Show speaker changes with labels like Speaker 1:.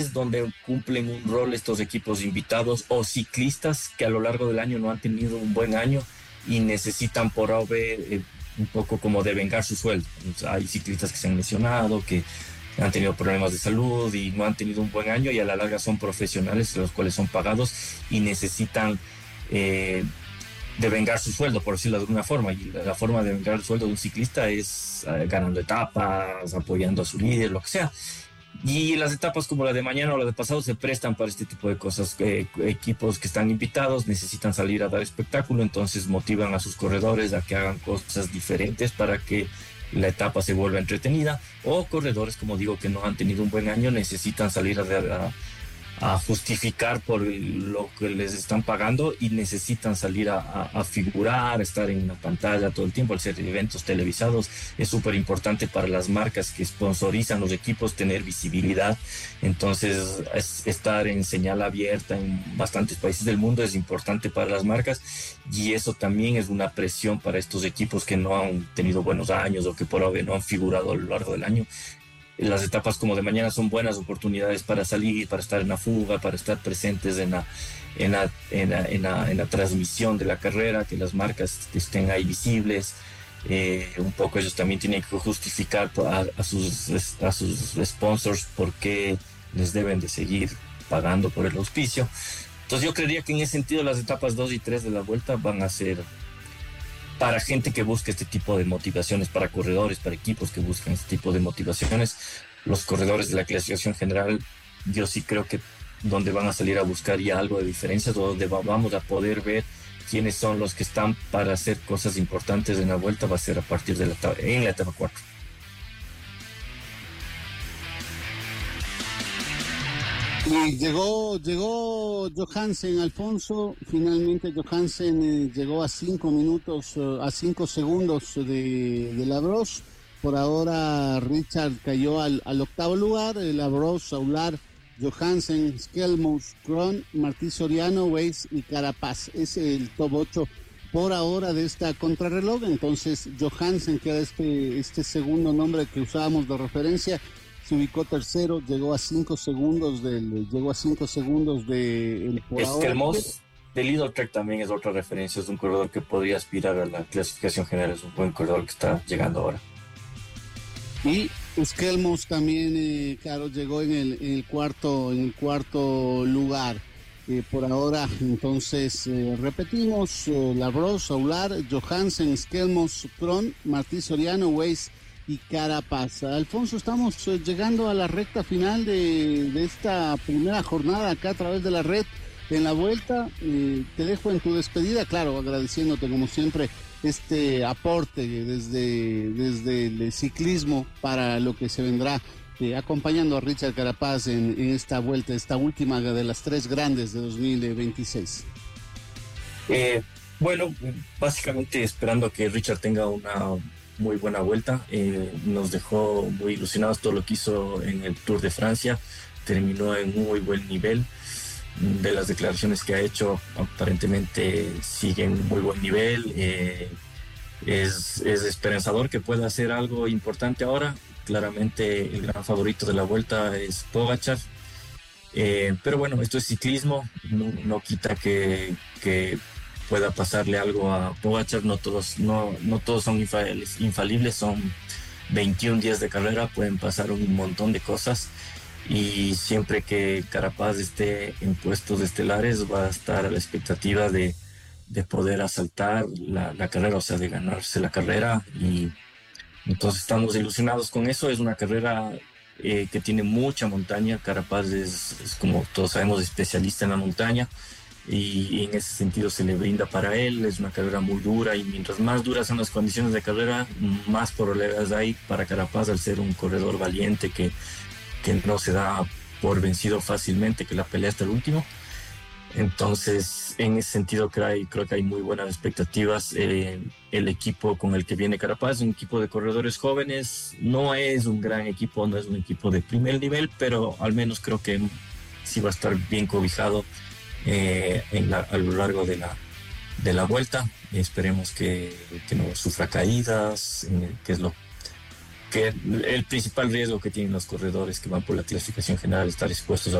Speaker 1: donde cumplen un rol estos equipos invitados o ciclistas que a lo largo del año no han tenido un buen año y necesitan por AOV un poco como de vengar su sueldo. O sea, hay ciclistas que se han lesionado, que han tenido problemas de salud y no han tenido un buen año y a la larga son profesionales, los cuales son pagados y necesitan de vengar su sueldo, por decirlo de alguna forma. Y la forma de vengar el sueldo de un ciclista es ganando etapas, apoyando a su líder, lo que sea. Y las etapas como la de mañana o la de pasado se prestan para este tipo de cosas. Equipos que están invitados necesitan salir a dar espectáculo, entonces motivan a sus corredores a que hagan cosas diferentes para que la etapa se vuelva entretenida. O corredores, como digo, que no han tenido un buen año, necesitan salir a justificar por lo que les están pagando y necesitan salir a figurar, estar en una pantalla todo el tiempo. Al ser eventos televisados es súper importante para las marcas que sponsorizan los equipos tener visibilidad. Entonces estar en señal abierta en bastantes países del mundo es importante para las marcas y eso también es una presión para estos equipos que no han tenido buenos años o que por ahora no han figurado a lo largo del año. Las etapas como de mañana son buenas oportunidades para salir, para estar en la fuga, para estar presentes en la transmisión de la carrera, que las marcas estén ahí visibles. Un poco ellos también tienen que justificar a sus sponsors por qué les deben de seguir pagando por el auspicio. Entonces yo creería que en ese sentido las etapas 2 y 3 de la vuelta van a ser para gente que busque este tipo de motivaciones, para corredores, para equipos que buscan este tipo de motivaciones. Los corredores de la clasificación general, yo sí creo que donde van a salir a buscar ya algo de diferencias, donde vamos a poder ver quiénes son los que están para hacer cosas importantes en la vuelta, va a ser a partir de en la etapa 4.
Speaker 2: Y llegó Johansen, Alfonso. Finalmente Johansen llegó a 5 minutos, a 5 segundos de Labros. Por ahora Richard cayó al octavo lugar. Labros, Saular, Johansen, Skelmos, Kron, Martí Soriano, Weiss y Carapaz. Es el top 8 por ahora de esta contrarreloj. Entonces Johansen, que era este segundo nombre que usábamos de referencia, se ubicó tercero, llegó a 5 segundos del
Speaker 1: Skelmos de Lidl Trek también es otra referencia, es un corredor que podría aspirar a la clasificación general, es un buen corredor que está llegando ahora.
Speaker 2: Y Skelmos también, claro, llegó en el cuarto lugar. Por ahora, entonces, repetimos, Labros, Saular, Johansen, Skelmos, Kron, Martí Soriano, Weiss y Carapaz. Alfonso, estamos llegando a la recta final de esta primera jornada acá a través de la red en la vuelta. Te dejo en tu despedida, claro, agradeciéndote como siempre este aporte desde el ciclismo para lo que se vendrá, acompañando a Richard Carapaz en esta vuelta, esta última de las 3 grandes de 2026.
Speaker 1: Bueno, básicamente esperando que Richard tenga una muy buena vuelta. Nos dejó muy ilusionados todo lo que hizo en el Tour de Francia, terminó en muy buen nivel. De las declaraciones que ha hecho, aparentemente sigue en muy buen nivel. Es esperanzador que pueda hacer algo importante ahora. Claramente el gran favorito de la vuelta es Pogačar, pero bueno, esto es ciclismo, no quita que pueda pasarle algo a Pogačar. No todos son infalibles, son 21 días de carrera, pueden pasar un montón de cosas y siempre que Carapaz esté en puestos estelares va a estar a la expectativa de poder asaltar la carrera, o sea, de ganarse la carrera, y entonces estamos ilusionados con eso. Es una carrera que tiene mucha montaña. Carapaz es, como todos sabemos, especialista en la montaña y en ese sentido se le brinda para él. Es una carrera muy dura y mientras más duras son las condiciones de carrera, más probabilidades hay para Carapaz, al ser un corredor valiente que no se da por vencido fácilmente, que la pelea hasta el último. Entonces, en ese sentido creo que hay muy buenas expectativas. El equipo con el que viene Carapaz es un equipo de corredores jóvenes. No es un gran equipo, no es un equipo de primer nivel, pero al menos creo que sí va a estar bien cobijado a lo largo de la vuelta. Esperemos que no sufra caídas, que es que el principal riesgo que tienen los corredores que van por la clasificación general es estar expuestos a